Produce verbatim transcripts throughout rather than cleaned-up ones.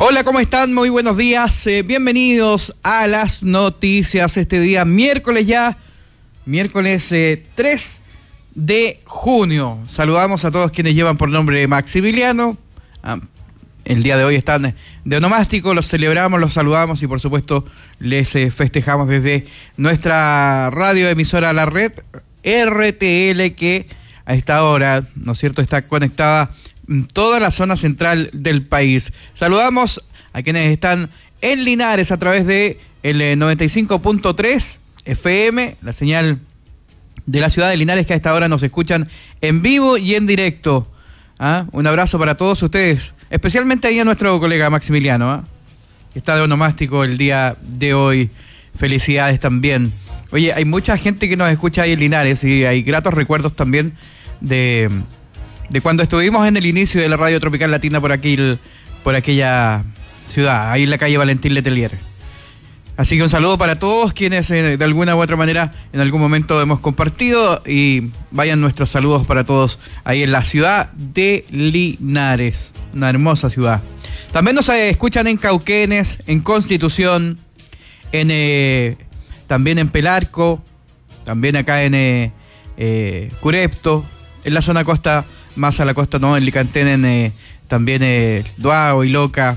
Hola, ¿cómo están? Muy buenos días. Eh, bienvenidos a las noticias este día, miércoles ya, miércoles eh, tres de junio. Saludamos a todos quienes llevan por nombre Maximiliano. Ah, el día de hoy están de onomástico, los celebramos, los saludamos y por supuesto les eh, festejamos desde nuestra radio emisora La Red R T L, que a esta hora, ¿no es cierto?, está conectada toda la zona central del país. Saludamos a quienes están en Linares a través de el noventa y cinco punto tres F M, la señal de la ciudad de Linares, que a esta hora nos escuchan en vivo y en directo. ¿Ah? Un abrazo para todos ustedes, especialmente ahí a nuestro colega Maximiliano, ¿ah? que está de onomástico el día de hoy. Felicidades también. Oye, hay mucha gente que nos escucha ahí en Linares y hay gratos recuerdos también de... de cuando estuvimos en el inicio de la Radio Tropical Latina por aquí, por aquella ciudad, ahí en la calle Valentín Letelier. Así que un saludo para todos quienes eh, de alguna u otra manera en algún momento hemos compartido, y vayan nuestros saludos para todos ahí en la ciudad de Linares, una hermosa ciudad. También nos eh, escuchan en Cauquenes, en Constitución, en eh, también en Pelarco, también acá en eh, eh, Curepto, en la zona costa, más a la costa, ¿no? En Licantén, en eh, también eh, Duao y Loca,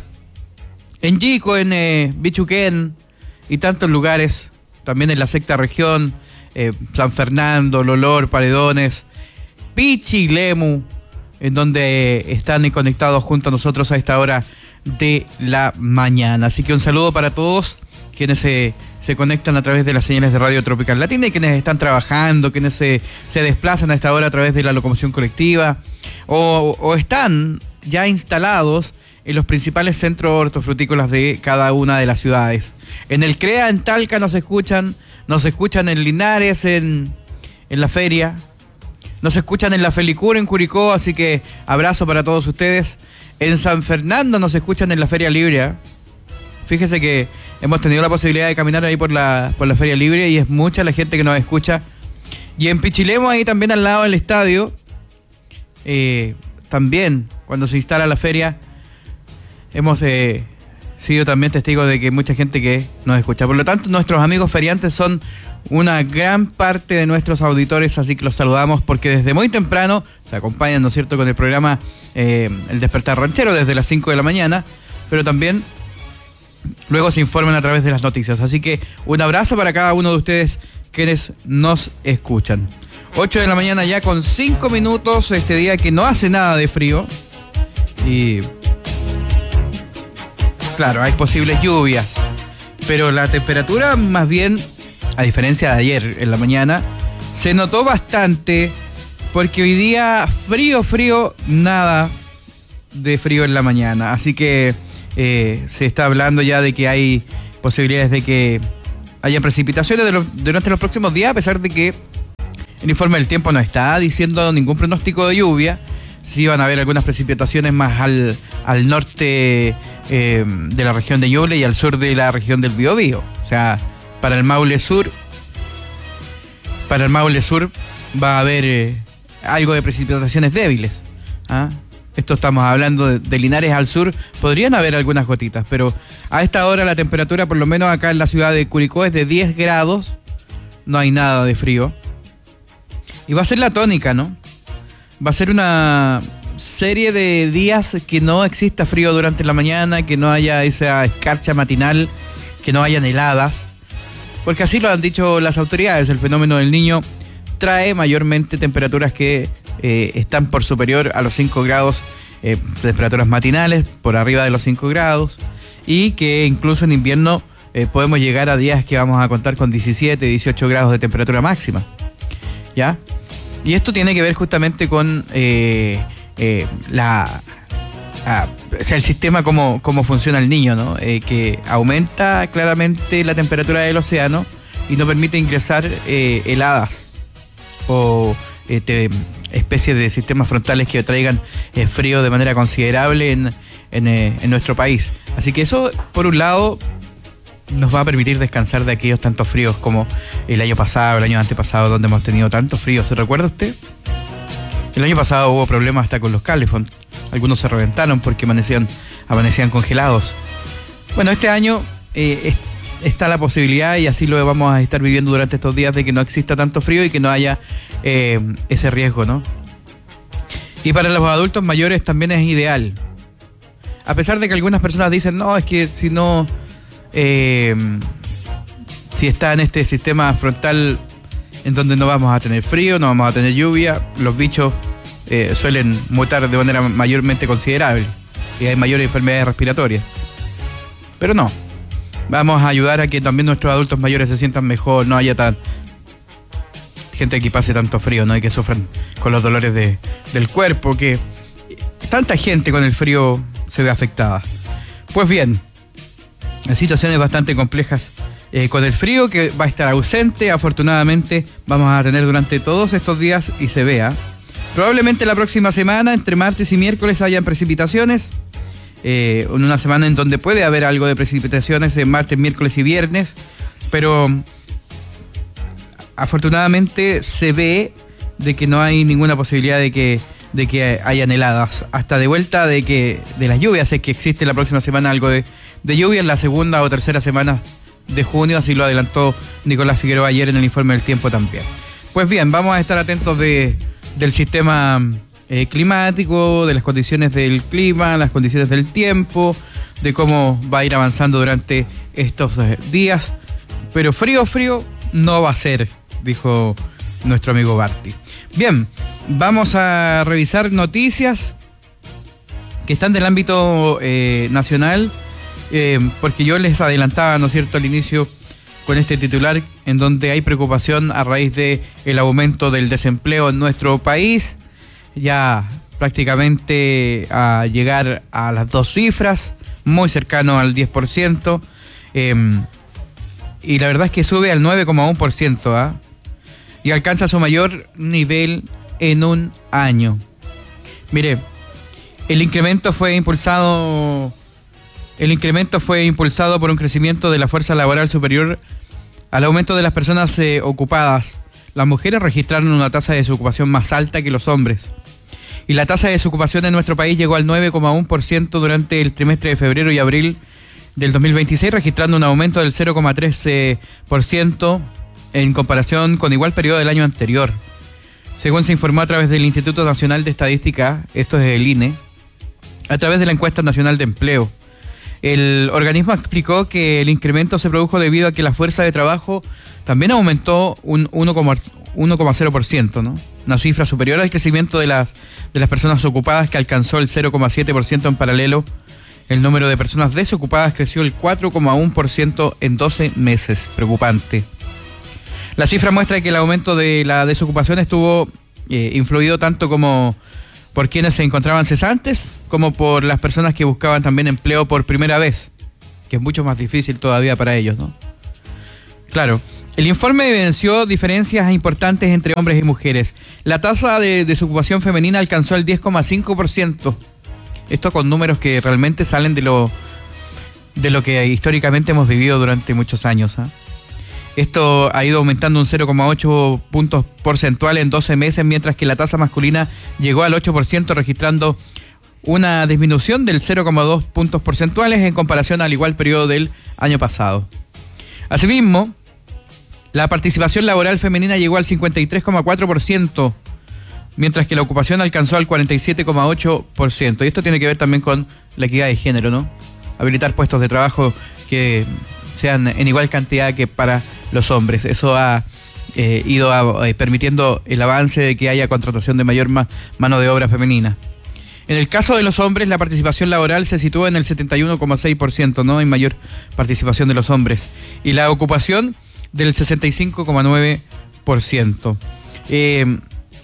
en Yico, en eh, Bichuquén y tantos lugares, también en la sexta región, eh, San Fernando, Lolor, Paredones, Pichilemu, en donde eh, están conectados junto a nosotros a esta hora de la mañana. Así que un saludo para todos quienes se... Eh, se conectan a través de las señales de Radio Tropical Latina y quienes están trabajando, quienes se, se desplazan a esta hora a través de la locomoción colectiva o, o están ya instalados en los principales centros hortofrutícolas de cada una de las ciudades. En el CREA, en Talca, nos escuchan, nos escuchan en Linares, en, en la feria, nos escuchan en la Felicur, en Curicó, así que abrazo para todos ustedes. En San Fernando nos escuchan en la Feria Libre. Fíjese que hemos tenido la posibilidad de caminar ahí por la por la Feria Libre y es mucha la gente que nos escucha. Y en Pichilemu, ahí también al lado del estadio, eh, también cuando se instala la feria, hemos eh, sido también testigos de que hay mucha gente que nos escucha. Por lo tanto, nuestros amigos feriantes son una gran parte de nuestros auditores, así que los saludamos porque desde muy temprano se acompañan, ¿no es cierto?, con el programa eh, El Despertar Ranchero desde las cinco de la mañana, pero también luego se informan a través de las noticias. Así que un abrazo para cada uno de ustedes quienes nos escuchan. ocho de la mañana ya con cinco minutos, este día que no hace nada de frío. Y claro, hay posibles lluvias, pero la temperatura más bien, a diferencia de ayer en la mañana, se notó bastante, porque hoy día frío, frío, nada de frío en la mañana. Así que Eh, se está hablando ya de que hay posibilidades de que haya precipitaciones de lo, durante los próximos días, a pesar de que el informe del tiempo no está diciendo ningún pronóstico de lluvia. Sí van a haber algunas precipitaciones más al, al norte eh, de la región de Ñuble y al sur de la región del Biobío. O sea, para el Maule Sur, para el Maule Sur va a haber eh, algo de precipitaciones débiles. ¿Ah? Esto estamos hablando de, de Linares al sur, podrían haber algunas gotitas, pero a esta hora la temperatura, por lo menos acá en la ciudad de Curicó, es de diez grados, no hay nada de frío. Y va a ser la tónica, ¿no? Va a ser una serie de días que no exista frío durante la mañana, que no haya esa escarcha matinal, que no hayan heladas, porque así lo han dicho las autoridades. El fenómeno del Niño trae mayormente temperaturas que eh, están por superior a los cinco grados, eh, temperaturas matinales por arriba de los cinco grados, y que incluso en invierno eh, podemos llegar a días que vamos a contar con diecisiete, dieciocho grados de temperatura máxima, ¿ya? Y esto tiene que ver justamente con eh, eh, la, a, o sea, el sistema, cómo, cómo funciona el Niño, ¿no? Eh, que aumenta claramente la temperatura del océano y no permite ingresar eh, heladas o eh, te, especies de sistemas frontales que traigan eh, frío de manera considerable en, en, eh, en nuestro país. Así que eso, por un lado, nos va a permitir descansar de aquellos tantos fríos como el año pasado, el año antepasado, donde hemos tenido tantos fríos. ¿Se recuerda usted? El año pasado hubo problemas hasta con los Calefón. algunos se reventaron porque amanecían, amanecían congelados. Bueno, este año eh, es, está la posibilidad, y así lo vamos a estar viviendo durante estos días, de que no exista tanto frío y que no haya eh, ese riesgo, ¿no? Y para los adultos mayores también es ideal. A pesar de que algunas personas dicen, no, es que si no, eh, si está en este sistema frontal en donde no vamos a tener frío, no vamos a tener lluvia, los bichos eh, suelen mutar de manera mayormente considerable y hay mayores enfermedades respiratorias. Pero no, vamos a ayudar a que también nuestros adultos mayores se sientan mejor, no haya tan gente que pase tanto frío, ¿no? Y que sufran con los dolores de, del cuerpo, que tanta gente con el frío se ve afectada. Pues bien, situaciones bastante complejas eh, con el frío, que va a estar ausente, afortunadamente vamos a tener durante todos estos días y se vea. Probablemente la próxima semana, entre martes y miércoles, hayan precipitaciones, eh, en una semana en donde puede haber algo de precipitaciones en martes, miércoles y viernes, pero afortunadamente se ve de que no hay ninguna posibilidad de que de que hayan heladas, hasta de vuelta de que de las lluvias, es que existe la próxima semana algo de, de lluvia en la segunda o tercera semana de junio, así lo adelantó Nicolás Figueroa ayer en el informe del tiempo también. Pues bien, vamos a estar atentos de, del sistema eh, climático, de las condiciones del clima, las condiciones del tiempo, de cómo va a ir avanzando durante estos eh, días, pero frío, frío no va a ser, dijo nuestro amigo Barty. Bien, vamos a revisar noticias que están del ámbito eh, nacional, eh, porque yo les adelantaba, ¿no es cierto?, al inicio con este titular en donde hay preocupación a raíz de el aumento del desempleo en nuestro país, ya prácticamente a llegar a las dos cifras, muy cercano al diez por ciento, eh, y la verdad es que sube al nueve coma uno por ciento, ¿ah? ¿eh? Y alcanza su mayor nivel en un año. Mire, el incremento fue impulsado, el incremento fue impulsado por un crecimiento de la fuerza laboral superior al aumento de las personas eh, ocupadas. Las mujeres registraron una tasa de desocupación más alta que los hombres. Y la tasa de desocupación en nuestro país llegó al nueve coma uno por ciento durante el trimestre de febrero y abril del dos mil veintiséis, registrando un aumento del cero coma tres por ciento en comparación con igual periodo del año anterior. Según se informó a través del Instituto Nacional de Estadística, esto es el I N E, a través de la encuesta nacional de empleo. El organismo explicó que el incremento se produjo debido a que la fuerza de trabajo también aumentó un uno coma cero por ciento, ¿no? Una cifra superior al crecimiento de las, de las personas ocupadas, que alcanzó el cero coma siete por ciento. En paralelo, el número de personas desocupadas creció el cuatro coma uno por ciento en doce meses. Preocupante. La cifra muestra que el aumento de la desocupación estuvo eh, influido tanto como por quienes se encontraban cesantes, como por las personas que buscaban también empleo por primera vez, que es mucho más difícil todavía para ellos, ¿no? Claro, el informe evidenció diferencias importantes entre hombres y mujeres. La tasa de desocupación femenina alcanzó el diez coma cinco por ciento. Esto con números que realmente salen de lo, de lo que históricamente hemos vivido durante muchos años, ¿eh? Esto ha ido aumentando un cero coma ocho puntos porcentuales en doce meses, mientras que la tasa masculina llegó al ocho por ciento, registrando una disminución del cero coma dos puntos porcentuales en comparación al igual periodo del año pasado. Asimismo, la participación laboral femenina llegó al cincuenta y tres coma cuatro por ciento, mientras que la ocupación alcanzó al cuarenta y siete coma ocho por ciento. Y esto tiene que ver también con la equidad de género, ¿no? Habilitar puestos de trabajo que sean en igual cantidad que para los hombres. Eso ha eh, ido a, eh, permitiendo el avance de que haya contratación de mayor ma- mano de obra femenina. En el caso de los hombres, la participación laboral se sitúa en el setenta y uno coma seis por ciento, ¿no? Hay mayor participación de los hombres. Y la ocupación del sesenta y cinco coma nueve por ciento. Eh,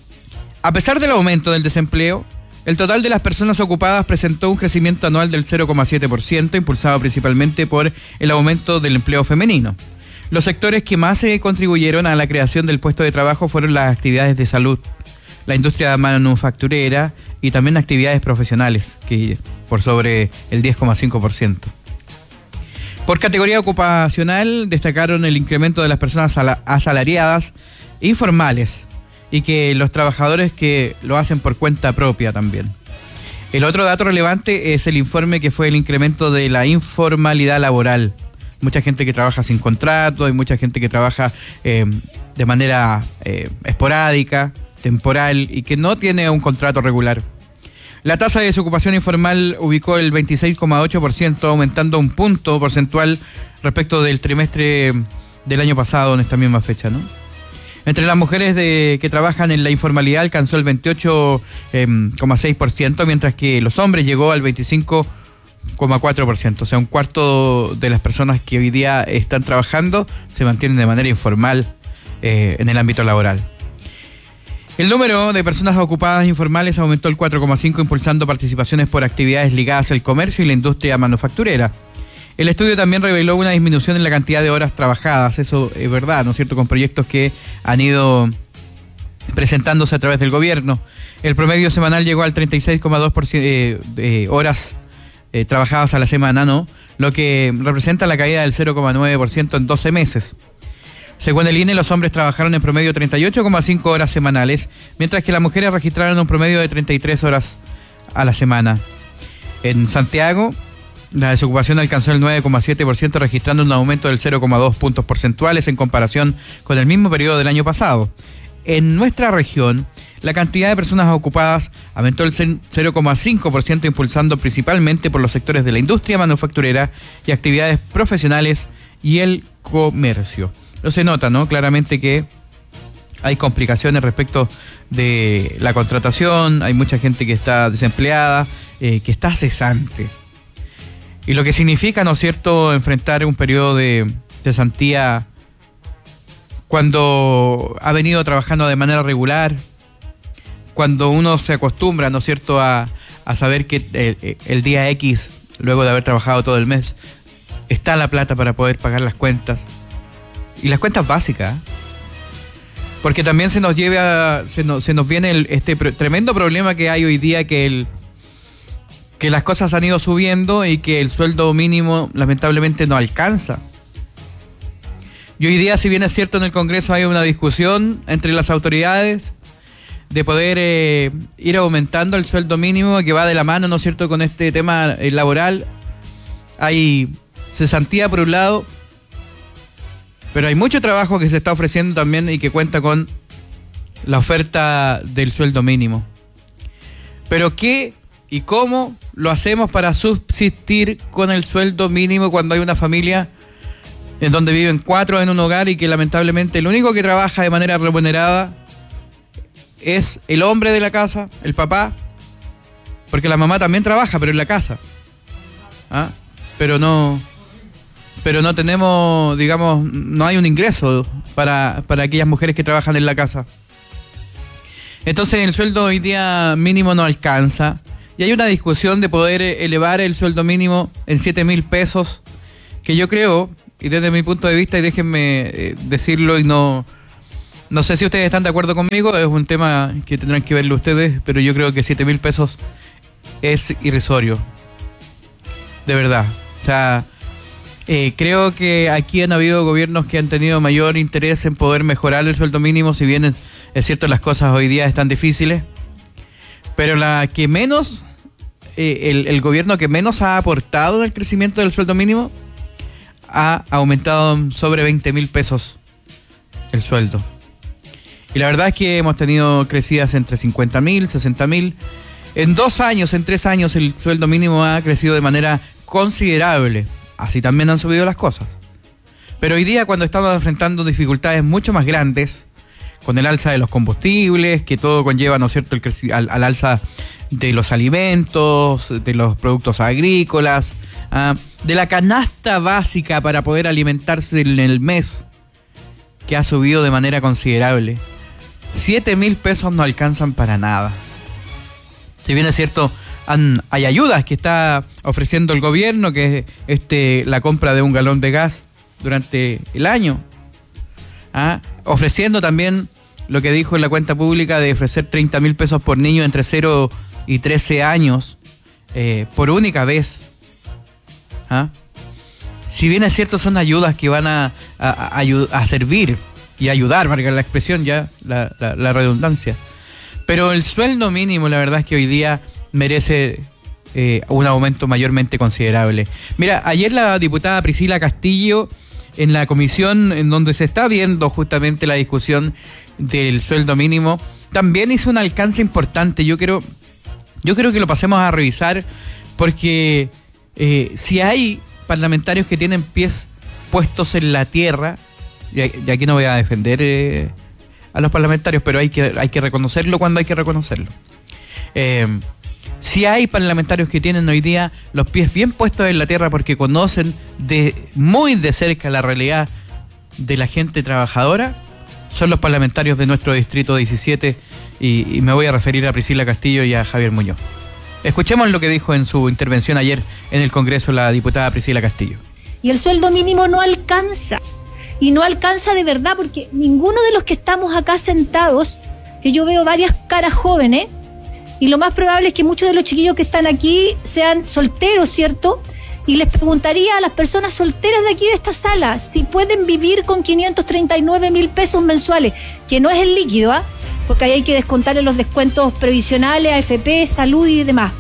a pesar del aumento del desempleo, el total de las personas ocupadas presentó un crecimiento anual del cero coma siete por ciento, impulsado principalmente por el aumento del empleo femenino. Los sectores que más se contribuyeron a la creación del puesto de trabajo fueron las actividades de salud, la industria manufacturera y también actividades profesionales, que por sobre el diez coma cinco por ciento. Por categoría ocupacional destacaron el incremento de las personas asalariadas informales y que los trabajadores que lo hacen por cuenta propia también. El otro dato relevante es el informe que fue el incremento de la informalidad laboral. Mucha gente que trabaja sin contrato, hay mucha gente que trabaja eh, de manera eh, esporádica, temporal y que no tiene un contrato regular. La tasa de desocupación informal ubicó el veintiséis coma ocho por ciento, aumentando un punto porcentual respecto del trimestre del año pasado en esta misma fecha, ¿no? Entre las mujeres de, que trabajan en la informalidad alcanzó el veintiocho coma seis por ciento, mientras que los hombres llegó al veinticinco coma cuatro por ciento. O sea, un cuarto de las personas que hoy día están trabajando se mantienen de manera informal eh, en el ámbito laboral. El número de personas ocupadas informales aumentó el cuatro coma cinco por ciento, impulsando participaciones por actividades ligadas al comercio y la industria manufacturera. El estudio también reveló una disminución en la cantidad de horas trabajadas, eso es verdad, ¿no es cierto?, con proyectos que han ido presentándose a través del gobierno. El promedio semanal llegó al treinta y seis coma dos por ciento eh, de horas eh, trabajadas a la semana, ¿no?, lo que representa la caída del cero coma nueve por ciento en doce meses. Según el I N E, los hombres trabajaron en promedio treinta y ocho coma cinco horas semanales, mientras que las mujeres registraron un promedio de treinta y tres horas a la semana. En Santiago, la desocupación alcanzó el nueve coma siete por ciento, registrando un aumento del cero coma dos puntos porcentuales en comparación con el mismo periodo del año pasado. En nuestra región, la cantidad de personas ocupadas aumentó el cero coma cinco por ciento, impulsando principalmente por los sectores de la industria manufacturera y actividades profesionales y el comercio. No se nota, ¿no?, claramente que hay complicaciones respecto de la contratación, hay mucha gente que está desempleada, eh, que está cesante. Y lo que significa, ¿no es cierto?, enfrentar un periodo de cesantía cuando ha venido trabajando de manera regular, cuando uno se acostumbra, ¿no es cierto?, a, a saber que el, el día X, luego de haber trabajado todo el mes, está la plata para poder pagar las cuentas. Y las cuentas básicas, porque también se nos lleva, se nos, se nos viene el, este tremendo problema que hay hoy día, que el que las cosas han ido subiendo y que el sueldo mínimo lamentablemente no alcanza. Y hoy día, si bien es cierto, en el Congreso hay una discusión entre las autoridades de poder eh, ir aumentando el sueldo mínimo, que va de la mano, ¿no es cierto?, con este tema eh, laboral. Hay cesantía por un lado, pero hay mucho trabajo que se está ofreciendo también y que cuenta con la oferta del sueldo mínimo. Pero ¿qué y cómo lo hacemos para subsistir con el sueldo mínimo cuando hay una familia en donde viven cuatro en un hogar y que lamentablemente el único que trabaja de manera remunerada es el hombre de la casa, el papá? Porque la mamá también trabaja, pero en la casa. ¿Ah? Pero no... pero no tenemos, digamos, no hay un ingreso para, para aquellas mujeres que trabajan en la casa. Entonces el sueldo hoy día mínimo no alcanza, y hay una discusión de poder elevar el sueldo mínimo en siete mil pesos, que yo creo, y desde mi punto de vista, y déjenme eh, decirlo, y no, no sé si ustedes están de acuerdo conmigo, es un tema que tendrán que verlo ustedes, pero yo creo que siete mil pesos es irrisorio, de verdad. O sea, Eh, creo que aquí han habido gobiernos que han tenido mayor interés en poder mejorar el sueldo mínimo, si bien es, es cierto, las cosas hoy día están difíciles, pero la que menos, eh, el, el gobierno que menos ha aportado en el crecimiento del sueldo mínimo ha aumentado sobre veinte mil pesos el sueldo. Y la verdad es que hemos tenido crecidas entre cincuenta mil, sesenta mil. En dos años, en tres años, el sueldo mínimo ha crecido de manera considerable. Así también han subido las cosas. Pero hoy día, cuando estamos enfrentando dificultades mucho más grandes, con el alza de los combustibles, que todo conlleva, ¿no es cierto?, el creci- al, al alza de los alimentos, de los productos agrícolas, ¿ah?, de la canasta básica para poder alimentarse en el mes, que ha subido de manera considerable. Siete mil pesos no alcanzan para nada. Si bien es cierto, Han, hay ayudas que está ofreciendo el gobierno, que es este, la compra de un galón de gas durante el año. ¿Ah? Ofreciendo también lo que dijo en la cuenta pública de ofrecer treinta mil pesos por niño entre cero y trece años eh, por única vez. ¿Ah? Si bien es cierto, son ayudas que van a, a, a, a servir y ayudar, valga la expresión, ya la, la, la redundancia. Pero el sueldo mínimo, la verdad es que hoy día merece eh, un aumento mayormente considerable. Mira, ayer la diputada Priscila Castillo, en la comisión en donde se está viendo justamente la discusión del sueldo mínimo, también hizo un alcance importante. Yo quiero, yo creo que lo pasemos a revisar, porque eh, si hay parlamentarios que tienen pies puestos en la tierra, y aquí no voy a defender eh, a los parlamentarios, pero hay que, hay que reconocerlo cuando hay que reconocerlo. Eh, si hay parlamentarios que tienen hoy día los pies bien puestos en la tierra porque conocen de muy de cerca la realidad de la gente trabajadora, son los parlamentarios de nuestro distrito diecisiete, y, y me voy a referir a Priscila Castillo y a Javier Muñoz. Escuchemos lo que dijo en su intervención ayer en el Congreso la diputada Priscila Castillo. Y el sueldo mínimo no alcanza, y no alcanza de verdad, porque ninguno de los que estamos acá sentados, que yo veo varias caras jóvenes, y lo más probable es que muchos de los chiquillos que están aquí sean solteros, ¿cierto? Y les preguntaría a las personas solteras de aquí de esta sala si pueden vivir con quinientos treinta y nueve mil pesos mensuales, que no es el líquido, ¿ah? ¿eh? Porque ahí hay que descontarle los descuentos previsionales, A F P, salud y demás.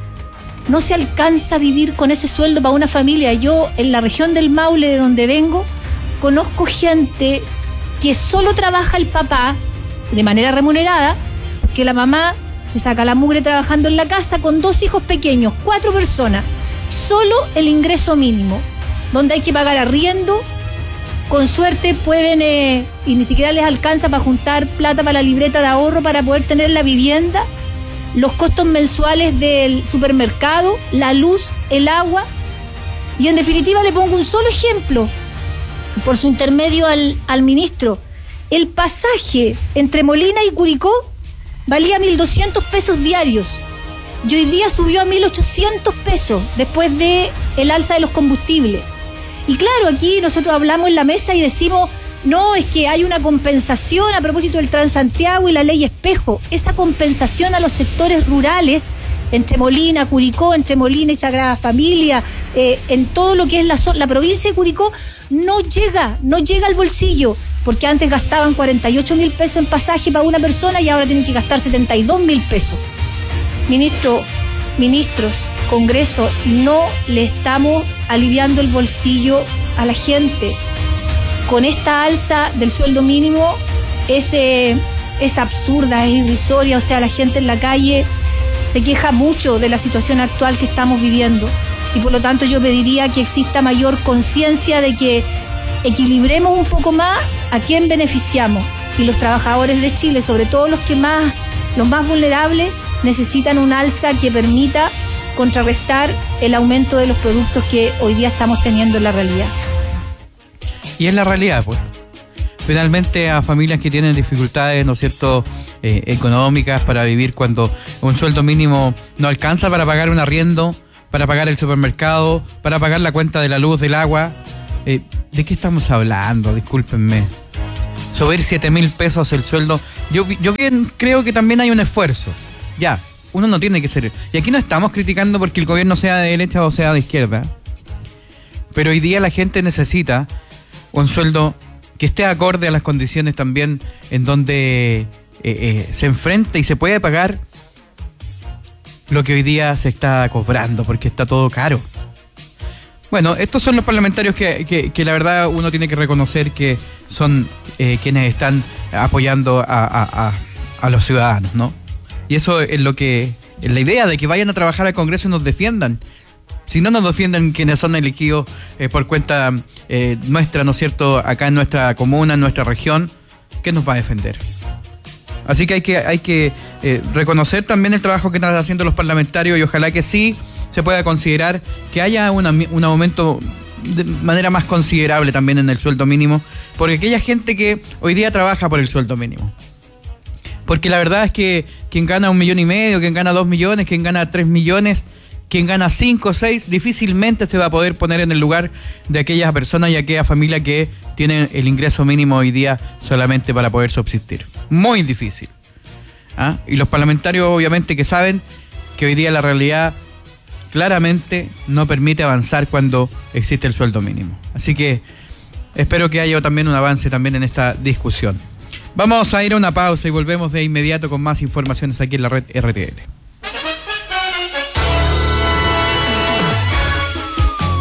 No se alcanza a vivir con ese sueldo para una familia. Yo, en la región del Maule, de donde vengo, conozco gente que solo trabaja el papá de manera remunerada, porque la mamá se saca la mugre trabajando en la casa con dos hijos pequeños, cuatro personas. Solo el ingreso mínimo, donde hay que pagar arriendo, con suerte pueden, eh, y ni siquiera les alcanza para juntar plata para la libreta de ahorro para poder tener la vivienda, los costos mensuales del supermercado, la luz, el agua. Y en definitiva le pongo un solo ejemplo, por su intermedio al, al ministro. El pasaje entre Molina y Curicó valía mil doscientos pesos diarios, y hoy día subió a mil ochocientos pesos después de el alza de los combustibles. Y claro, aquí nosotros hablamos en la mesa y decimos, no, es que hay una compensación a propósito del Transantiago y la ley espejo. Esa compensación a los sectores rurales, entre Molina, Curicó, entre Molina y Sagrada Familia, eh, en todo lo que es la, la provincia de Curicó, no llega, no llega al bolsillo, porque antes gastaban cuarenta y ocho mil pesos en pasaje para una persona y ahora tienen que gastar setenta y dos mil pesos. Ministro, ministros, Congreso, no le estamos aliviando el bolsillo a la gente. Con esta alza del sueldo mínimo es, eh, es absurda, es irrisoria. O sea, la gente en la calle se queja mucho de la situación actual que estamos viviendo, y por lo tanto yo pediría que exista mayor conciencia de que equilibremos un poco más a quién beneficiamos, y los trabajadores de Chile, sobre todo los que más, los más vulnerables, necesitan un alza que permita contrarrestar el aumento de los productos que hoy día estamos teniendo en la realidad. Y es la realidad, pues. Finalmente, a familias que tienen dificultades, ¿no es cierto?, eh, económicas para vivir, cuando un sueldo mínimo no alcanza para pagar un arriendo, para pagar el supermercado, para pagar la cuenta de la luz, del agua. Eh, ¿De qué estamos hablando? Discúlpenme. Subir siete mil pesos el sueldo. Yo, yo bien creo que también hay un esfuerzo. Ya, uno no tiene que ser... Y aquí no estamos criticando porque el gobierno sea de derecha o sea de izquierda. Pero hoy día la gente necesita un sueldo que esté acorde a las condiciones también en donde eh, eh, se enfrenta y se puede pagar lo que hoy día se está cobrando, porque está todo caro. Bueno, estos son los parlamentarios que, que, que la verdad uno tiene que reconocer que son eh, quienes están apoyando a, a, a, a los ciudadanos, ¿no? Y eso es lo que, es la idea de que vayan a trabajar al Congreso y nos defiendan. Si no nos defienden quienes son elegidos eh, por cuenta eh, nuestra, ¿no es cierto?, acá en nuestra comuna, en nuestra región, ¿qué nos va a defender? Así que hay que, hay que eh, reconocer también el trabajo que están haciendo los parlamentarios, y ojalá que sí se pueda considerar que haya una, un aumento de manera más considerable también en el sueldo mínimo, porque aquella gente que hoy día trabaja por el sueldo mínimo. Porque la verdad es que quien gana un millón y medio, quien gana dos millones, quien gana tres millones, quien gana cinco o seis, difícilmente se va a poder poner en el lugar de aquellas personas y aquella familia que tienen el ingreso mínimo hoy día solamente para poder subsistir. Muy difícil. ¿Ah? Y los parlamentarios obviamente que saben que hoy día la realidad claramente no permite avanzar cuando existe el sueldo mínimo. Así que espero que haya también un avance también en esta discusión. Vamos a ir a una pausa y volvemos de inmediato con más informaciones aquí en la red R T L.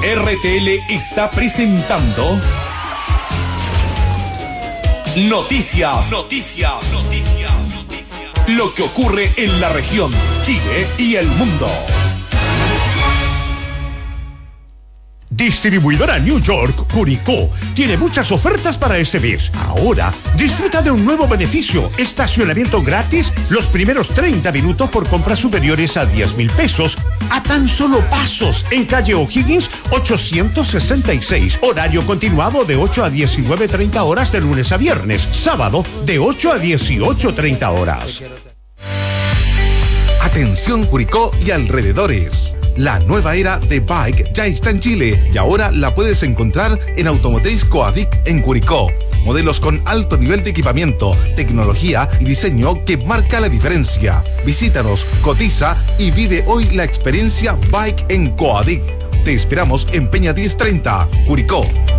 R T L está presentando Noticias, Noticias, Noticias, Noticias. Lo que ocurre en la región, Chile y el mundo. Distribuidora New York, Curicó, tiene muchas ofertas para este mes. Ahora, disfruta de un nuevo beneficio, estacionamiento gratis los primeros treinta minutos por compras superiores a diez mil pesos, a tan solo pasos, en calle O'Higgins ochocientos sesenta y seis. Horario continuado de ocho a diecinueve treinta horas de lunes a viernes, sábado de ocho a dieciocho treinta horas. Atención Curicó y alrededores. La nueva era de Bike ya está en Chile y ahora la puedes encontrar en Automotriz Coadic en Curicó. Modelos con alto nivel de equipamiento, tecnología y diseño que marca la diferencia. Visítanos, cotiza y vive hoy la experiencia Bike en Coadic. Te esperamos en Peña diez treinta, Curicó.